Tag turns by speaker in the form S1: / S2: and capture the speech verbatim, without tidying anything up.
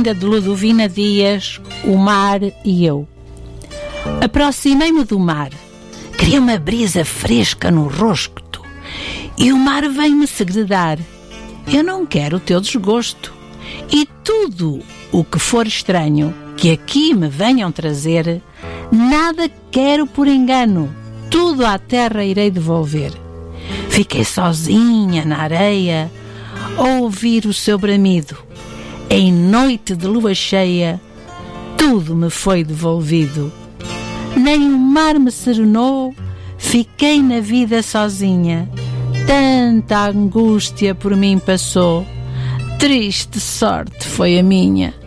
S1: Linda de Ludovina Dias, O Mar e Eu. Aproximei-me do mar. Queria uma brisa fresca no rosto. E o mar vem-me segredar. Eu não quero o teu desgosto. E tudo o que for estranho que aqui me venham trazer, nada quero por engano. Tudo à terra irei devolver. Fiquei sozinha na areia a ouvir o seu bramido. Em noite de lua cheia, tudo me foi devolvido. Nem o mar me serenou, fiquei na vida sozinha. Tanta angústia por mim passou, triste sorte foi a minha.